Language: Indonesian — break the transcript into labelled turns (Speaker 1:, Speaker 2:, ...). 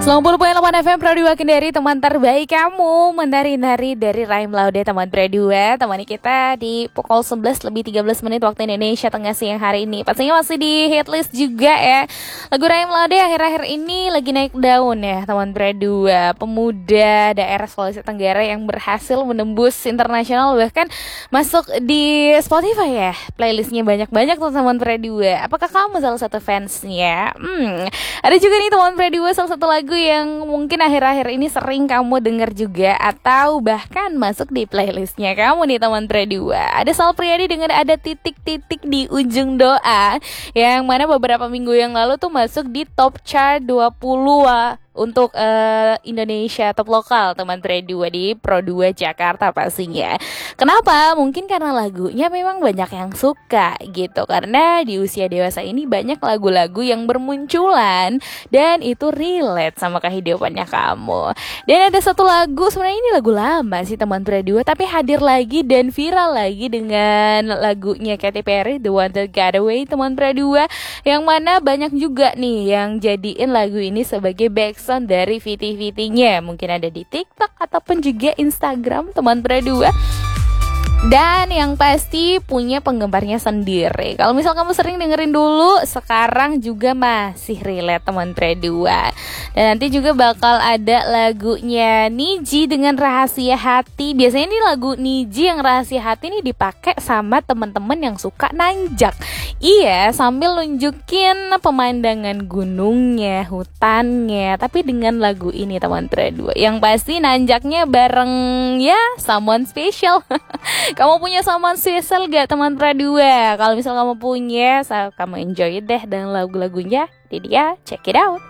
Speaker 1: 90.8 FM Pro 2 Kendari, teman terbaik kamu menari-nari dari Rahim Laude, teman Pro 2. Temani kita di pukul 11:13 waktu Indonesia Tengah siang hari ini. Pastinya masih di hitlist juga ya. Lagu Rahim Laude akhir-akhir ini lagi naik daun ya, teman Pro 2. Pemuda daerah Sulawesi Tenggara yang berhasil menembus internasional, bahkan masuk di Spotify ya. Playlistnya banyak-banyak tuh teman Pro 2. Apakah kamu salah satu fansnya? Ada juga nih teman Pro 2 salah satu lagu yang mungkin akhir-akhir ini sering kamu dengar juga, atau bahkan masuk di playlistnya kamu nih teman Pro 2. Ada Sal Priadi dengan Ada Titik-Titik di Ujung Doa, yang mana beberapa minggu yang lalu tuh masuk di top chart 20 untuk Indonesia top lokal teman Pro 2 di Pro 2 Jakarta pastinya. Kenapa? Mungkin karena lagunya memang banyak yang suka gitu. Karena di usia dewasa ini banyak lagu-lagu yang bermunculan dan itu relate sama kehidupannya kamu. Dan ada satu lagu, sebenarnya ini lagu lama sih teman Pro 2, tapi hadir lagi dan viral lagi dengan lagunya Katy Perry, The One That Got Away teman Pro 2, yang mana banyak juga nih yang jadiin lagu ini sebagai backsound dari VT-VT-nya. Mungkin ada di TikTok ataupun juga Instagram teman Pro 2. Dan yang pasti punya penggemarnya sendiri. Kalau misal kamu sering dengerin dulu, sekarang juga masih relate teman Pro 2. Dan nanti juga bakal ada lagunya Niji dengan Rahasia Hati. Biasanya ini lagu Niji yang Rahasia Hati ini dipakai sama teman-teman yang suka nanjak. Iya, sambil nunjukin pemandangan gunungnya, hutannya, tapi dengan lagu ini teman Pro 2. Yang pasti nanjaknya bareng ya someone special. Kamu punya someone special gak teman Pro 2? Kalau misal kamu punya, kamu enjoy deh dengan lagu-lagunya. Jadi ya, check it out.